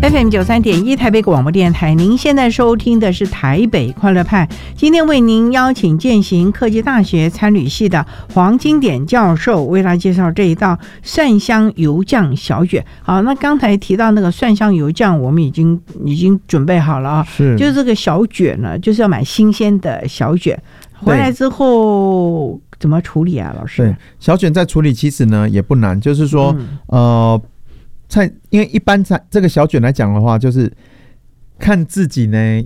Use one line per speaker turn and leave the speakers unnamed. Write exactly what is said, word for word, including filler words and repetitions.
F M 九三点一台北广播电台，您现在收听的是台北快乐派。今天为您邀请健行科技大学餐旅系的黄金典教授，为大家介绍这一道蒜香油酱小卷。好，那刚才提到那个蒜香油酱，我们已经已经准备好了啊。
是，
就是这个小卷呢，就是要买新鲜的小卷，回来之后怎么处理啊，老师？
对，小卷在处理其实呢也不难，就是说，嗯、呃。菜，因为一般菜这个小卷来讲的话，就是看自己呢